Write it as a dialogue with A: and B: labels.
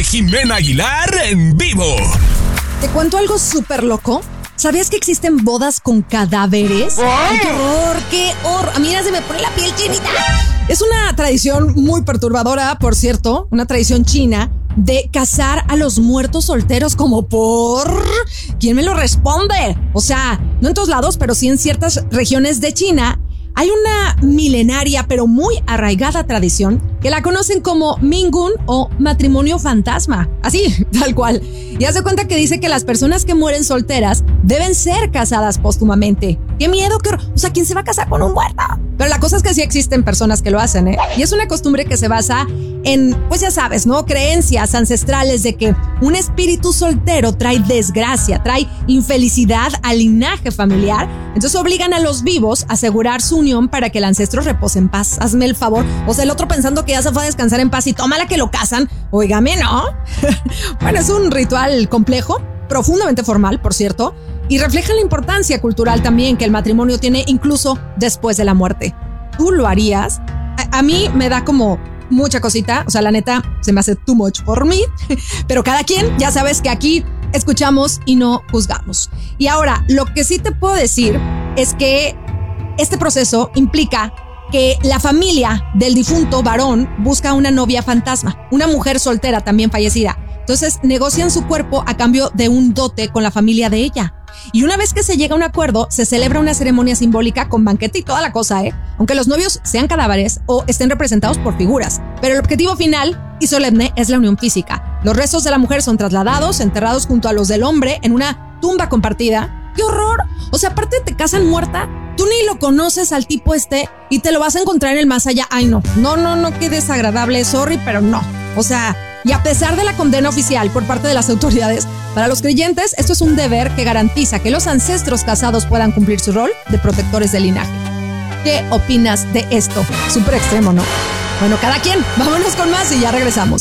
A: de Jimena Aguilar en vivo.
B: ¿Te cuento algo súper loco? ¿Sabías que existen bodas con cadáveres? ¡Ay, qué horror! ¡Qué horror! A mí ya se me pone la piel chinita. Es una tradición muy perturbadora, por cierto, una tradición china de casar a los muertos solteros como por... ¿Quién me lo responde? O sea, no en todos lados, pero sí en ciertas regiones de China hay una milenaria pero muy arraigada tradición que la conocen como Mingun o matrimonio fantasma. Así, tal cual. Y haz de cuenta que dice que las personas que mueren solteras deben ser casadas póstumamente. ¡Qué miedo! ¡Qué horror! O sea, ¿quién se va a casar con un muerto? Pero la cosa es que sí existen personas que lo hacen, ¿eh? Y es una costumbre que se basa en, pues ya sabes, ¿no? Creencias ancestrales de que un espíritu soltero trae desgracia, trae infelicidad al linaje familiar. Entonces obligan a los vivos a asegurar su unión para que el ancestro repose en paz. Hazme el favor. O sea, el otro pensando que ya se fue a descansar en paz y tómala que lo casan. Óigame, ¿no? Bueno, es un ritual complejo, profundamente formal, por cierto, y refleja la importancia cultural también que el matrimonio tiene incluso después de la muerte. ¿Tú lo harías? A mí me da como mucha cosita, o sea, la neta, se me hace too much por mí, pero cada quien, ya sabes que aquí escuchamos y no juzgamos. Y ahora, lo que sí te puedo decir es que este proceso implica que la familia del difunto varón busca una novia fantasma, una mujer soltera también fallecida. Entonces negocian su cuerpo a cambio de un dote con la familia de ella. Y una vez que se llega a un acuerdo, se celebra una ceremonia simbólica con banquete y toda la cosa, aunque los novios sean cadáveres o estén representados por figuras. Pero el objetivo final y solemne es la unión física. Los restos de la mujer son trasladados, enterrados junto a los del hombre en una tumba compartida. ¡Qué horror! O sea, aparte te casan muerta, tú ni lo conoces al tipo y te lo vas a encontrar en el más allá. Ay, no, qué desagradable, sorry, pero no. O sea, y a pesar de la condena oficial por parte de las autoridades, para los creyentes esto es un deber que garantiza que los ancestros casados puedan cumplir su rol de protectores del linaje. ¿Qué opinas de esto? Súper extremo, ¿no? Bueno, cada quien, vámonos con más y ya regresamos.